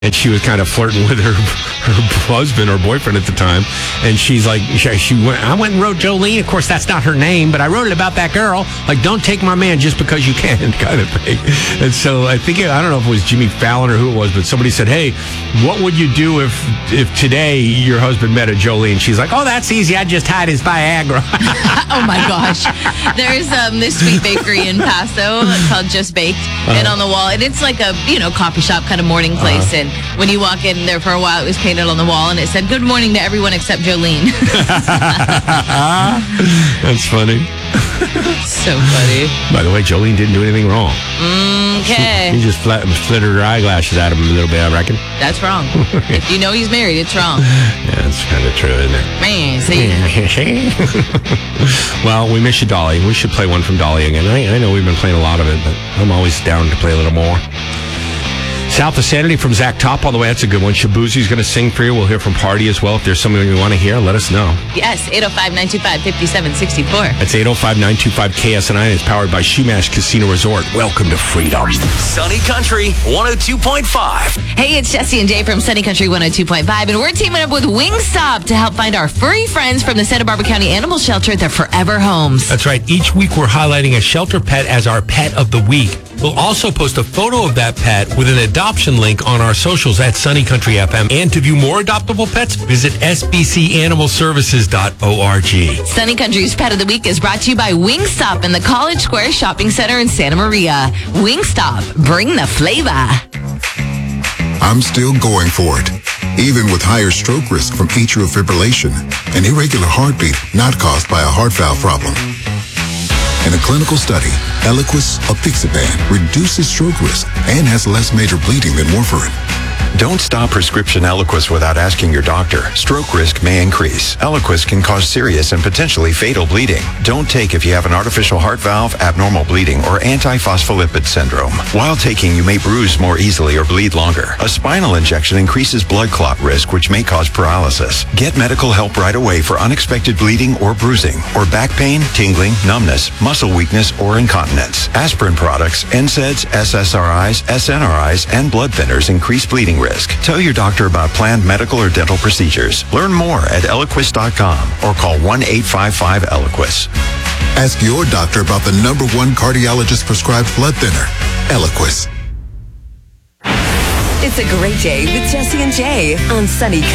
And she was kind of flirting with her husband or boyfriend at the time. And she's like, I went and wrote Jolene. Of course, that's not her name, but I wrote it about that girl. Like, don't take my man just because you can, kind of thing. And so I don't know if it was Jimmy Fallon or who it was, but somebody said, hey, what would you do if today your husband met a Jolene? She's like, oh, that's easy. I'd just hide his Viagra. Oh, my gosh. There's this sweet bakery in Paso called Just Baked. And on the wall, and it's like a, coffee shop kind of morning place. And when you walk in there for a while, it was painted on the wall, and it said, good morning to everyone except Jolene. That's funny. So funny. By the way, Jolene didn't do anything wrong. Okay. He just flittered her eyeglasses at him a little bit, I reckon. That's wrong. If you know he's married, it's wrong. Yeah, that's kind of true, isn't it? Man, see? Well, we miss you, Dolly. We should play one from Dolly again. I know we've been playing a lot of it, but I'm always down to play a little more. South of Sanity from Zach Top all the way. That's a good one. Shabuzi's going to sing for you. We'll hear from Party as well. If there's something you want to hear, let us know. Yes, 805-925-5764. That's 805-925-KSNI. It's powered by Shumash Casino Resort. Welcome to freedom. Sunny Country 102.5. Hey, it's Jesse and Jay from Sunny Country 102.5, and we're teaming up with Wingstop to help find our furry friends from the Santa Barbara County Animal Shelter their forever homes. That's right. Each week we're highlighting a shelter pet as our pet of the week. We'll also post a photo of that pet with an adoption link on our socials at Sunny Country FM. And to view more adoptable pets, visit sbcanimalservices.org. Sunny Country's Pet of the Week is brought to you by Wingstop in the College Square Shopping Center in Santa Maria. Wingstop, bring the flavor. I'm still going for it, even with higher stroke risk from atrial fibrillation, an irregular heartbeat not caused by a heart valve problem. In a clinical study, Eliquis apixaban reduces stroke risk and has less major bleeding than warfarin. Don't stop prescription Eliquis without asking your doctor. Stroke risk may increase. Eliquis can cause serious and potentially fatal bleeding. Don't take if you have an artificial heart valve, abnormal bleeding, or antiphospholipid syndrome. While taking, you may bruise more easily or bleed longer. A spinal injection increases blood clot risk, which may cause paralysis. Get medical help right away for unexpected bleeding or bruising, or back pain, tingling, numbness, muscle weakness, or incontinence. Aspirin products, NSAIDs, SSRIs, SNRIs, and blood thinners increase bleeding risk. Tell your doctor about planned medical or dental procedures. Learn more at Eliquis.com or call 1-855-ELIQUIS. Ask your doctor about the #1 cardiologist prescribed blood thinner, Eliquis. It's a great day with Jesse and Jay on Sunny